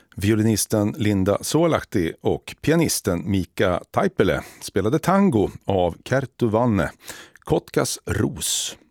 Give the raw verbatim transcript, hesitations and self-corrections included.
Violinisten Linda Solahti och pianisten Mika Taipale spelade tango av Kerttu Vanne, Kotkas ros.